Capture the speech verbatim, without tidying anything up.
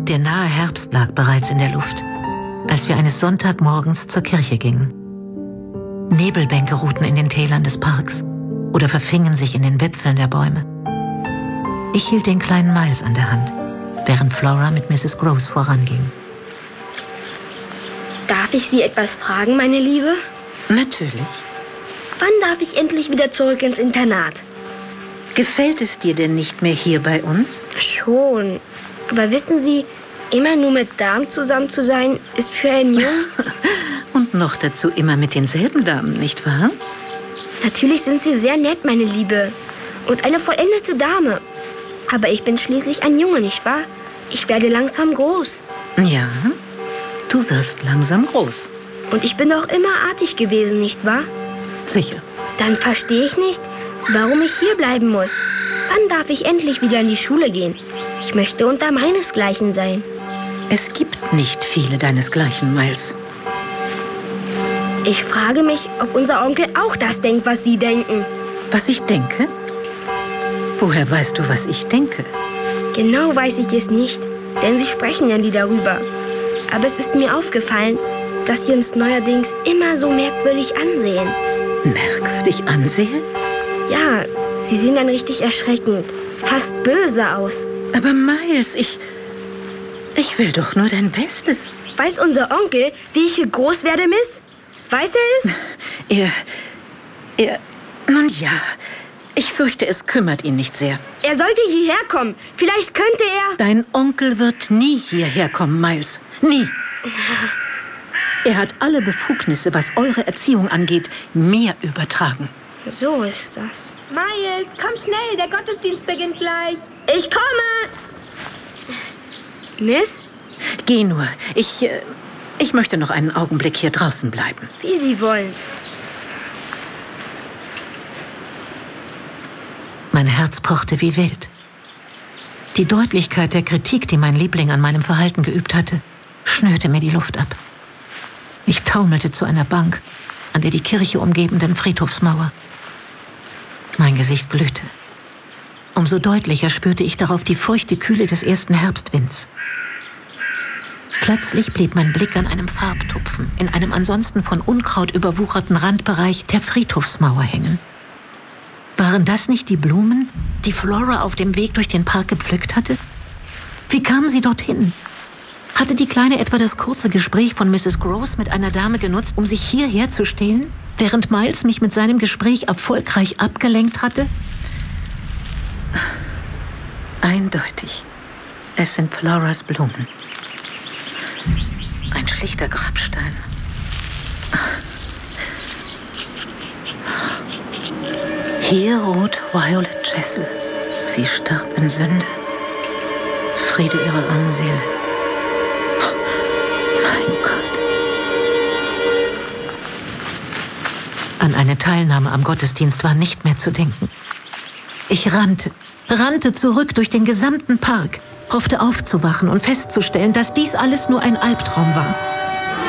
Der nahe Herbst lag bereits in der Luft, als wir eines Sonntagmorgens zur Kirche gingen. Nebelbänke ruhten in den Tälern des Parks oder verfingen sich in den Wipfeln der Bäume. Ich hielt den kleinen Miles an der Hand, während Flora mit Misses Gross voranging. Darf ich Sie etwas fragen, meine Liebe? Natürlich. Wann darf ich endlich wieder zurück ins Internat? Gefällt es dir denn nicht mehr hier bei uns? Schon. Aber wissen Sie, immer nur mit Damen zusammen zu sein, ist für einen Jungen... Und noch dazu immer mit denselben Damen, nicht wahr? Natürlich sind Sie sehr nett, meine Liebe. Und eine vollendete Dame. Aber ich bin schließlich ein Junge, nicht wahr? Ich werde langsam groß. Ja, du wirst langsam groß. Und ich bin doch immer artig gewesen, nicht wahr? Sicher. Dann verstehe ich nicht, warum ich hier bleiben muss. Wann darf ich endlich wieder in die Schule gehen? Ich möchte unter meinesgleichen sein. Es gibt nicht viele deinesgleichen, Miles. Ich frage mich, ob unser Onkel auch das denkt, was Sie denken. Was ich denke? Woher weißt du, was ich denke? Genau weiß ich es nicht, denn Sie sprechen ja nie darüber. Aber es ist mir aufgefallen, dass Sie uns neuerdings immer so merkwürdig ansehen. Merkwürdig ansehen? Ja, Sie sehen dann richtig erschreckend, fast böse aus. Aber Miles, ich... Ich will doch nur dein Bestes. Weiß unser Onkel, wie ich hier groß werde, Miss? Weiß er es? Er... Er... Nun ja, ich fürchte, es kümmert ihn nicht sehr. Er sollte hierher kommen. Vielleicht könnte er... Dein Onkel wird nie hierher kommen, Miles. Nie. Er hat alle Befugnisse, was eure Erziehung angeht, mir übertragen. So ist das. Miles, komm schnell, der Gottesdienst beginnt gleich. Ich komme! Miss? Geh nur. Ich, äh, ich möchte noch einen Augenblick hier draußen bleiben. Wie Sie wollen. Mein Herz pochte wie wild. Die Deutlichkeit der Kritik, die mein Liebling an meinem Verhalten geübt hatte, schnürte mir die Luft ab. Ich taumelte zu einer Bank an der die Kirche umgebenden Friedhofsmauer. Mein Gesicht glühte. Umso deutlicher spürte ich darauf die feuchte Kühle des ersten Herbstwinds. Plötzlich blieb mein Blick an einem Farbtupfen in einem ansonsten von Unkraut überwucherten Randbereich der Friedhofsmauer hängen. Waren das nicht die Blumen, die Flora auf dem Weg durch den Park gepflückt hatte? Wie kam sie dorthin? Hatte die Kleine etwa das kurze Gespräch von Misses Gross mit einer Dame genutzt, um sich hierher zu stehlen, während Miles mich mit seinem Gespräch erfolgreich abgelenkt hatte? Eindeutig. Es sind Floras Blumen. Ein schlichter Grabstein. Hier ruht Violet Jessel. Sie starb in Sünde. Friede ihrer armen Seele. Mein Gott. An eine Teilnahme am Gottesdienst war nicht mehr zu denken. Ich rannte, rannte zurück durch den gesamten Park, hoffte aufzuwachen und festzustellen, dass dies alles nur ein Albtraum war.